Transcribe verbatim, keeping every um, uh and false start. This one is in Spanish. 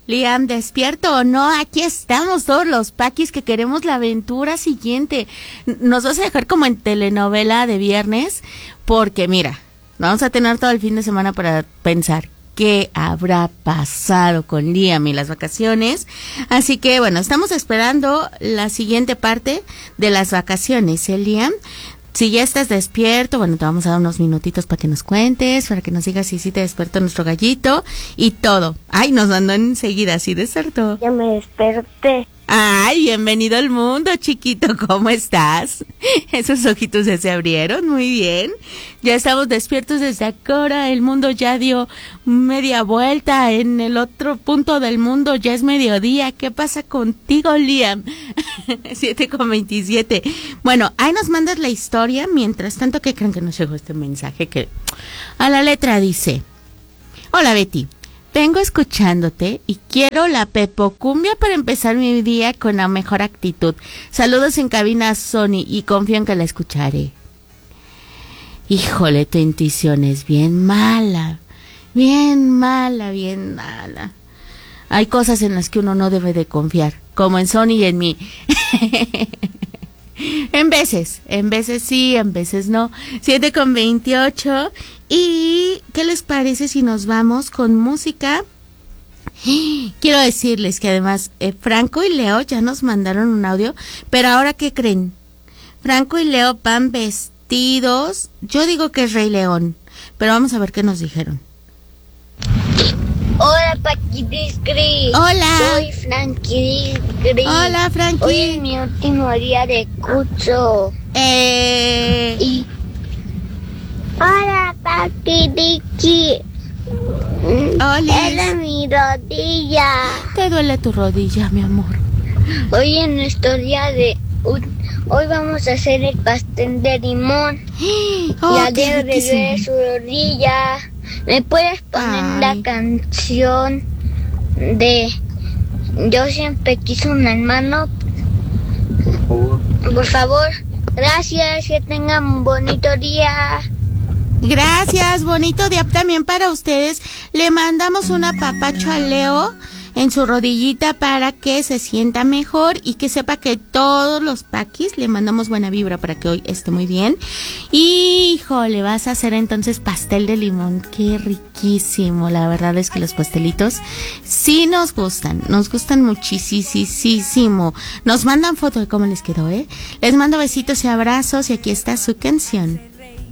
Liam, ¿despierto o no? Aquí estamos todos los paquis que queremos la aventura siguiente. Nos vas a dejar como en telenovela de viernes, porque mira, vamos a tener todo el fin de semana para pensar qué habrá pasado con Liam y las vacaciones. Así que bueno, estamos esperando la siguiente parte de las vacaciones, ¿eh, Liam? Si ya estás despierto, bueno, te vamos a dar unos minutitos para que nos cuentes, para que nos digas si sí te despertó nuestro gallito y todo. Ay, nos mandó enseguida, sí despertó. Ya me desperté. Ay, bienvenido al mundo, chiquito, ¿cómo estás? Esos ojitos ya se abrieron, muy bien. Ya estamos despiertos desde ahora, el mundo ya dio media vuelta, en el otro punto del mundo ya es mediodía. ¿Qué pasa contigo, Liam? siete con veintisiete. Bueno, ahí nos mandas la historia, mientras tanto, ¿qué creen que nos llegó este mensaje? Que a la letra dice: hola, Betty. Vengo escuchándote y quiero la pepocumbia para empezar mi día con la mejor actitud. Saludos en cabina, Sony, y confío en que la escucharé. Híjole, tu intuición es bien mala, bien mala, bien mala. Hay cosas en las que uno no debe de confiar, como en Sony y en mí. En veces, en veces sí, en veces no. siete con veintiocho. ¿Y qué les parece si nos vamos con música? Quiero decirles que además eh, Franco y Leo ya nos mandaron un audio, pero ahora ¿qué creen? Franco y Leo van vestidos, yo digo que es Rey León, pero vamos a ver qué nos dijeron. Hola, Paquidiscri. Hola. Soy Frankie Discri. Hola, Frankie. Hoy es mi último día de curso. Eh... Y... Hola, Paquidiscri. Hola. Era mi rodilla. ¿Te duele tu rodilla, mi amor? Hoy en nuestro día de... Hoy vamos a hacer el pastel de limón. Oh, ya qué de de su rodilla. ¿Me puedes poner Ay. la canción de Yo siempre quise un hermano? Por favor. Gracias, que tengan un bonito día. Gracias, bonito día también para ustedes. Le mandamos un apapacho a Leo en su rodillita para que se sienta mejor y que sepa que todos los paquis le mandamos buena vibra para que hoy esté muy bien. Híjole, vas a hacer entonces pastel de limón. Qué riquísimo. La verdad es que los pastelitos sí nos gustan, nos gustan muchísimo. Nos mandan foto de cómo les quedó, ¿eh? Les mando besitos y abrazos y aquí está su canción.